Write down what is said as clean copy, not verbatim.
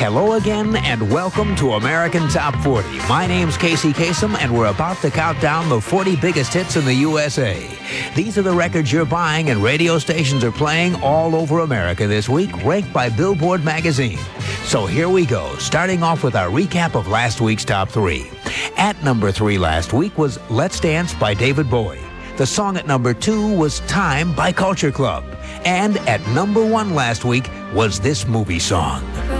Hello again and welcome to American Top 40. My name's Casey Kasem and we're about to count down the 40 biggest hits in the USA. These are the records you're buying and radio stations are playing all over America this week, ranked by Billboard magazine. So here we go, starting off with our recap of last week's top 3. At number 3 last week was Let's Dance by David Bowie. The song at number 2 was Time by Culture Club. And at number 1 last week was this movie song.